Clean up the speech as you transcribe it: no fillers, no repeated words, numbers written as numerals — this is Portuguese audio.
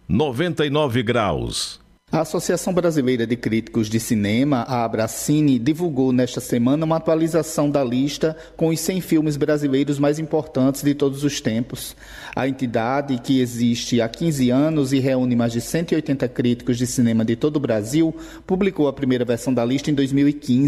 99 graus. A Associação Brasileira de Críticos de Cinema, a Abracine, divulgou nesta semana uma atualização da lista com os 100 filmes brasileiros mais importantes de todos os tempos. A entidade, que existe há 15 anos e reúne mais de 180 críticos de cinema de todo o Brasil, publicou a primeira versão da lista em 2015.